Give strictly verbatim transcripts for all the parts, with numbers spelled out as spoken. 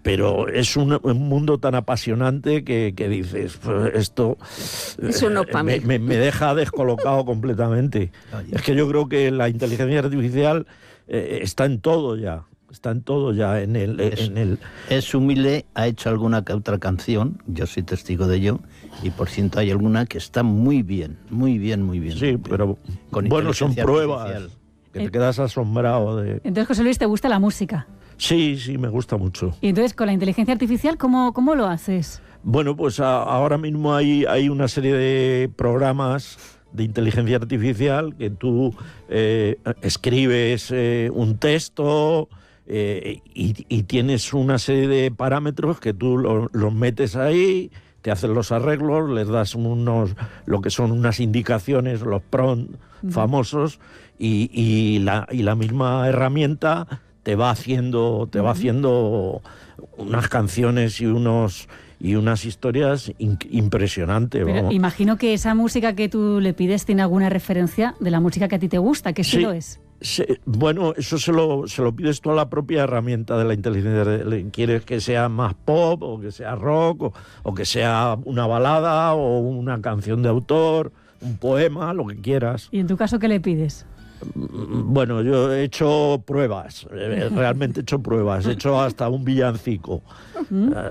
pero es un, un mundo tan apasionante que, que dices, pues esto Eso no es para me, mí. me, me deja descolocado completamente. Es que yo creo que la inteligencia artificial eh, está en todo ya. Está en todo ya, en el... Es, en el... es humilde, ha hecho alguna que otra canción, yo soy testigo de ello, y por ciento hay alguna que está muy bien, muy bien, muy bien. Sí, pero Con bueno, son inteligencia pruebas artificial. que te quedas asombrado de... Entonces, José Luis, ¿te gusta la música? Sí, sí, me gusta mucho. Y entonces, con la inteligencia artificial, ¿cómo, cómo lo haces? Bueno, pues a, ahora mismo hay, hay una serie de programas de inteligencia artificial que tú eh, escribes eh, un texto... Eh, y, y tienes una serie de parámetros que tú los lo metes ahí, te hacen los arreglos, les das unos lo que son unas indicaciones, los prompts famosos, y, y, la, y la misma herramienta te va haciendo, te va haciendo unas canciones y unos y unas historias in, impresionantes. Pero vamos. imagino que esa música que tú le pides tiene alguna referencia de la música que a ti te gusta. ¿Qué estilo Sí. es? Se, bueno, eso se lo, se lo pides tú a la propia herramienta de la inteligencia. ¿Quieres que sea más pop o que sea rock o, o que sea una balada o una canción de autor, un poema, lo que quieras? ¿Y en tu caso qué le pides? Bueno, yo he hecho pruebas, eh, realmente he hecho pruebas, he hecho hasta un villancico eh,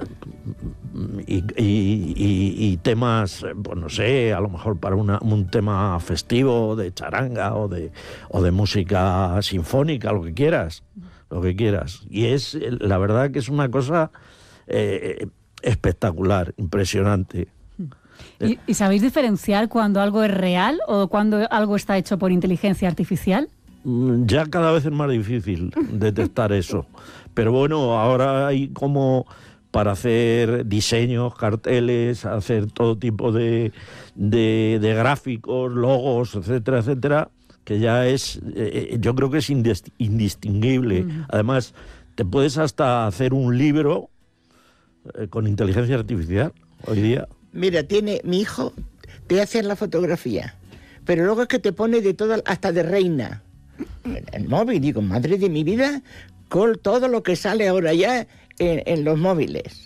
y, y, y, y temas, pues no sé, a lo mejor para una, un tema festivo de charanga o de, o de música sinfónica, lo que quieras, lo que quieras. Y es, la verdad que es una cosa eh, espectacular, impresionante. ¿Y, ¿Y sabéis diferenciar cuando algo es real o cuando algo está hecho por inteligencia artificial? Ya cada vez es más difícil detectar eso. Pero bueno, ahora hay como para hacer diseños, carteles, hacer todo tipo de, de, de gráficos, logos, etcétera, etcétera, que ya es, eh, yo creo que es indist- indistinguible. Mm. Además, te puedes hasta hacer un libro eh, con inteligencia artificial hoy día. Mira, tiene mi hijo, te hace la fotografía, pero luego es que te pone de todo, hasta de reina. El móvil, digo, madre de mi vida, con todo lo que sale ahora ya en, en los móviles.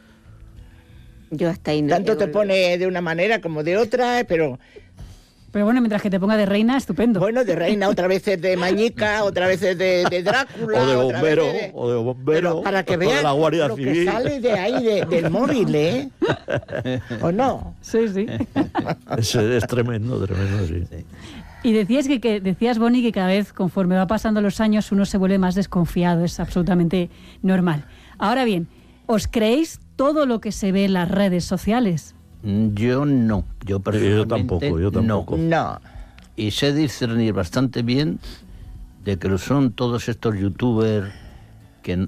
Yo hasta ahí no. Tanto te pone de una manera como de otra, pero... Pero bueno, mientras que te ponga de reina, estupendo. Bueno, de reina, otra vez es de Mañica, otra vez es de, de Drácula. O de bombero, de, o de bombero, pero para que o de veas la Guardia lo Civil. Que sale de ahí, de, del móvil, ¿eh? ¿O no? Sí, sí. Es, es tremendo, tremendo, sí. sí. Y decías que, que decías, Boni, que cada vez conforme va pasando los años uno se vuelve más desconfiado, es absolutamente normal. Ahora bien, ¿os creéis todo lo que se ve en las redes sociales? Yo no, yo personalmente yo tampoco, yo tampoco. No. no. Y sé discernir bastante bien de que son todos estos youtubers que,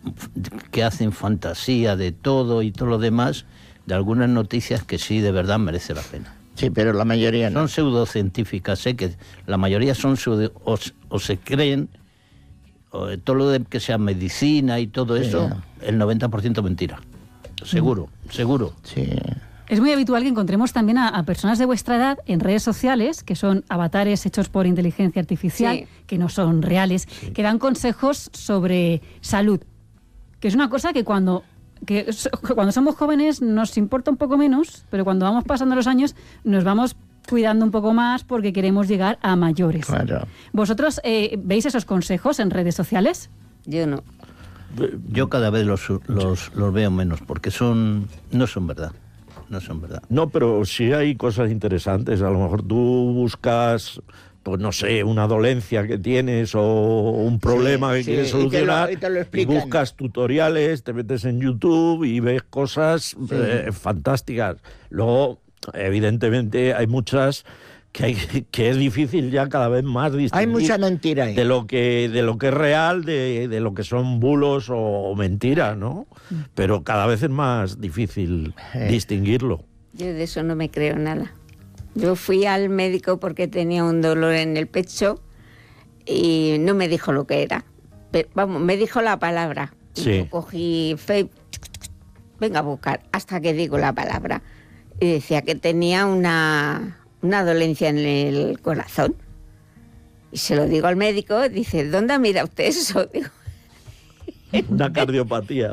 que hacen fantasía de todo y todo lo demás, de algunas noticias que sí de verdad merece la pena. Sí, pero la mayoría no. Son pseudocientíficas, sé que la mayoría son pseudo, o, o se creen, o todo lo de que sea medicina y todo sí, eso, no. El noventa por ciento mentira. Seguro, mm. seguro. Sí. Es muy habitual que encontremos también a, a personas de vuestra edad en redes sociales, que son avatares hechos por inteligencia artificial, sí. que no son reales, sí. que dan consejos sobre salud, que es una cosa que cuando, que cuando somos jóvenes nos importa un poco menos, pero cuando vamos pasando los años nos vamos cuidando un poco más porque queremos llegar a mayores. Claro. ¿Vosotros eh, veis esos consejos en redes sociales? Yo no. Yo cada vez los, los, los veo menos porque son no son verdad. No son verdad. No, pero sí hay cosas interesantes. A lo mejor tú buscas, pues no sé, una dolencia que tienes o un problema sí, que sí, quieres solucionar y, te lo, y, te lo y buscas tutoriales, te metes en YouTube y ves cosas sí. eh, fantásticas. Luego, evidentemente, hay muchas que, hay, que es difícil ya cada vez más distinguir. Hay mucha mentira ahí. De lo que, de lo que es real, de, de lo que son bulos o, o mentiras, ¿no? Pero cada vez es más difícil eh. distinguirlo. Yo de eso no me creo nada. Yo fui al médico porque tenía un dolor en el pecho y no me dijo lo que era. Pero, vamos, me dijo la palabra. Sí. Y yo cogí fe, venga a buscar, hasta que digo la palabra. Y decía que tenía una... una dolencia en el corazón. Y se lo digo al médico, dice, ¿dónde mira usted eso? Digo, una cardiopatía.